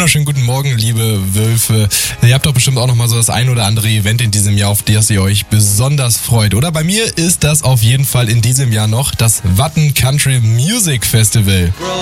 wunderschönen guten Morgen, liebe Wölfe. Ihr habt doch bestimmt auch noch mal so das ein oder andere Event in diesem Jahr, auf das ihr euch besonders freut, oder? Bei mir ist das auf jeden Fall in diesem Jahr noch das Watten Country Music Festival.